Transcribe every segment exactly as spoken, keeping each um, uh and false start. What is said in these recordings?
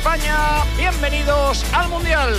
España, bienvenidos al Mundial.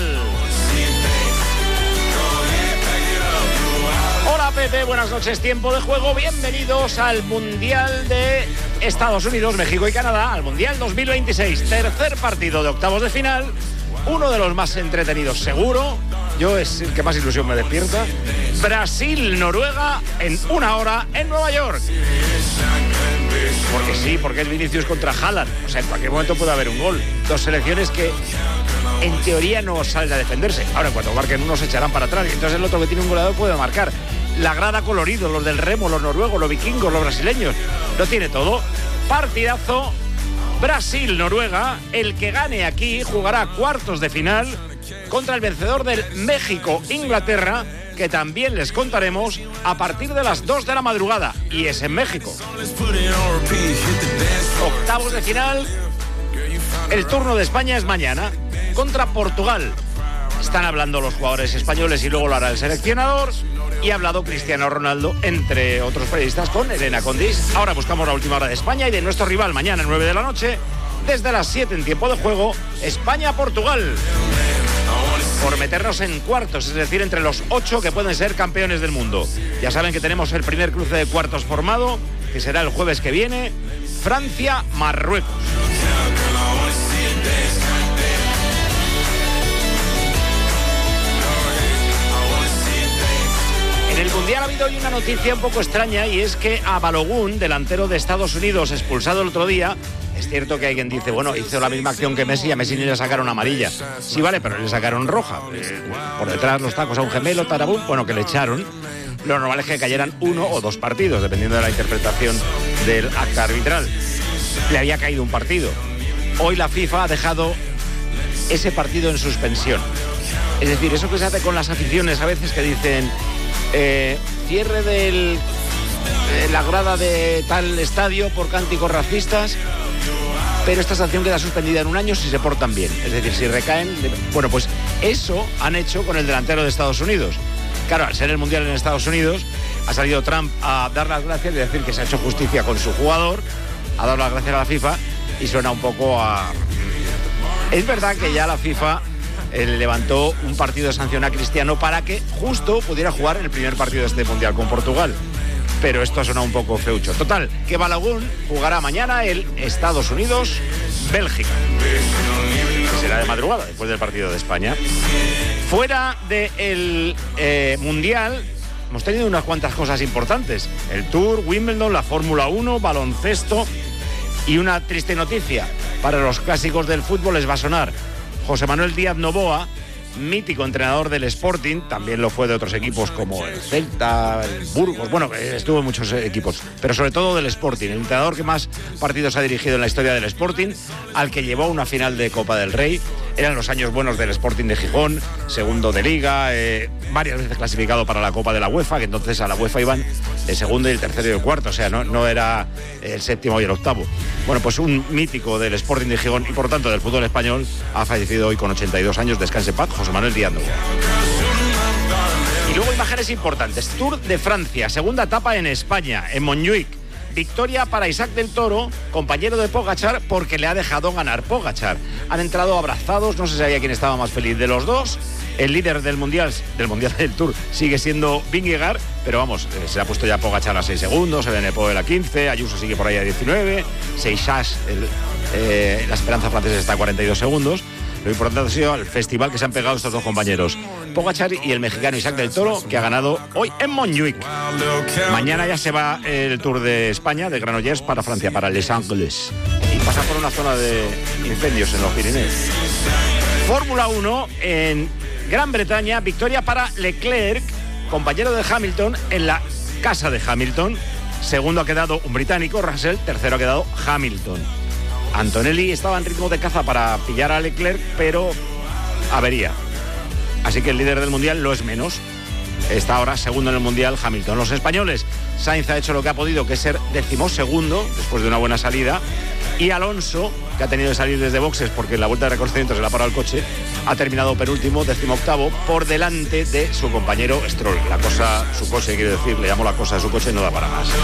Hola Pepe, buenas noches, tiempo de juego, bienvenidos al Mundial de Estados Unidos, México y Canadá, al Mundial dos mil veintiséis, tercer partido de octavos de final, uno de los más entretenidos seguro, yo es el que más ilusión me despierta, Brasil-Noruega en una hora en Nueva York. Porque sí, porque es Vinicius contra Haaland, o sea, en cualquier momento puede haber un gol, dos selecciones que en teoría no salen a defenderse, ahora en cuanto marquen uno se echarán para atrás y entonces el otro que tiene un goleador puede marcar. La grada colorido, los del remo, los noruegos, los vikingos, los brasileños, lo tiene todo. Partidazo, Brasil-Noruega, el que gane aquí jugará cuartos de final contra el vencedor del México-Inglaterra, que también les contaremos a partir de las dos de la madrugada, y es en México. Octavos de final, el turno de España es mañana, contra Portugal. Están hablando los jugadores españoles y luego lo hará el seleccionador. Y ha hablado Cristiano Ronaldo, entre otros periodistas, con Elena Condis. Ahora buscamos la última hora de España y de nuestro rival mañana a nueve de la noche, desde las siete en tiempo de juego, España-Portugal. Por meternos en cuartos, es decir, entre los ocho que pueden ser campeones del mundo. Ya saben que tenemos el primer cruce de cuartos formado, que será el jueves que viene, Francia-Marruecos. En el Mundial ha habido hoy una noticia un poco extraña, y es que a Balogun, delantero de Estados Unidos, expulsado el otro día, es cierto que hay quien dice, bueno, hizo la misma acción que Messi, a Messi ni le sacaron amarilla. Sí, vale, pero le sacaron roja. Eh, por detrás los tacos a un gemelo, tarabum, bueno, que le echaron. Lo normal es que cayeran uno o dos partidos, dependiendo de la interpretación del acta arbitral. Le había caído un partido. Hoy la FIFA ha dejado ese partido en suspensión. Es decir, eso que se hace con las aficiones a veces que dicen... Eh, cierre de la grada de tal estadio por cánticos racistas, pero esta sanción queda suspendida en un año si se portan bien, es decir, si recaen. Bueno, pues eso han hecho con el delantero de Estados Unidos. Claro, al ser el Mundial en Estados Unidos, ha salido Trump a dar las gracias y decir que se ha hecho justicia con su jugador, ha dado las gracias a la FIFA y suena un poco a... Es verdad que ya la FIFA eh, levantó un partido de sanción a Cristiano para que justo pudiera jugar el primer partido de este Mundial con Portugal. Pero esto suena un poco feucho. Total, que Balogun jugará mañana el Estados Unidos-Bélgica. Será de madrugada, después del partido de España. Fuera del eh, Mundial, hemos tenido unas cuantas cosas importantes. El Tour, Wimbledon, la Fórmula uno, baloncesto y una triste noticia. Para los clásicos del fútbol les va a sonar. José Manuel Díaz Novoa, mítico entrenador del Sporting, también lo fue de otros equipos como el Celta, el Burgos, bueno, estuvo en muchos equipos, pero sobre todo del Sporting, el entrenador que más partidos ha dirigido en la historia del Sporting, al que llevó a una final de Copa del Rey. Eran los años buenos del Sporting de Gijón, segundo de Liga, eh, varias veces clasificado para la Copa de la UEFA, que entonces a la UEFA iban el segundo y el tercero y el cuarto, o sea, no, no era el séptimo y el octavo. Bueno, pues un mítico del Sporting de Gijón y por tanto del fútbol español ha fallecido hoy con ochenta y dos años, descanse en paz, José Manuel Díaz Novoa. Y luego imágenes importantes, Tour de Francia, segunda etapa en España, en Montjuic. Victoria para Isaac del Toro, compañero de Pogačar, porque le ha dejado ganar Pogačar. Han entrado abrazados, no se sabía quién estaba más feliz de los dos. El líder del Mundial, del Mundial del Tour sigue siendo Vingegaard, pero vamos, eh, se ha puesto ya Pogačar a seis segundos, Evenepoel a quince, Ayuso sigue por ahí a diecinueve, Seixas, el, eh, la esperanza francesa está a cuarenta y dos segundos. Lo importante ha sido el festival que se han pegado estos dos compañeros, Pogačar y el mexicano Isaac del Toro, que ha ganado hoy en Montjuic. Mañana ya se va el Tour de España, de Granollers para Francia, para Les Angles, y pasa por una zona de incendios en los Pirineos. Fórmula uno en Gran Bretaña, victoria para Leclerc, compañero de Hamilton en la casa de Hamilton. Segundo ha quedado un británico, Russell, tercero ha quedado Hamilton. Antonelli estaba en ritmo de caza para pillar a Leclerc, pero avería. Así que el líder del Mundial lo es menos. Está ahora segundo en el Mundial Hamilton. Los españoles, Sainz ha hecho lo que ha podido, que es ser decimosegundo, después de una buena salida. Y Alonso, que ha tenido que salir desde boxes porque en la vuelta de reconocimiento se le ha parado el coche, ha terminado penúltimo, decimoctavo, por delante de su compañero Stroll. La cosa, su coche, quiero decir, le llamo la cosa de su coche, no da para más.